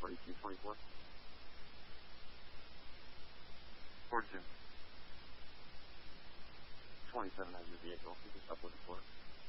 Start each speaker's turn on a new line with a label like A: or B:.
A: 4224. 42. 27 has your vehicle. You can stop looking for it.